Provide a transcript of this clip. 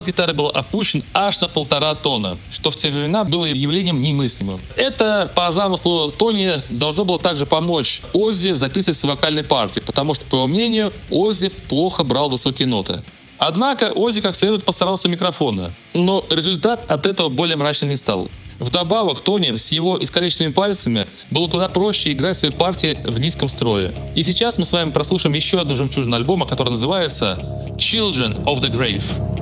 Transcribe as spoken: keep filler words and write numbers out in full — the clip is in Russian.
гитары был опущен аж на полтора тона, что в те времена было явлением немыслимым. Это, по замыслу Тони, должно было также помочь Оззи записывать свои вокальные партии, потому что, по его мнению, Оззи плохо брал высокие ноты. Однако Оззи как следует постарался у микрофона, но результат от этого более мрачным не стал. Вдобавок, Тони с его искалеченными пальцами было куда проще играть свои партии в низком строе. И сейчас мы с вами прослушаем еще одну жемчужину альбома, которая называется Children of the Grave.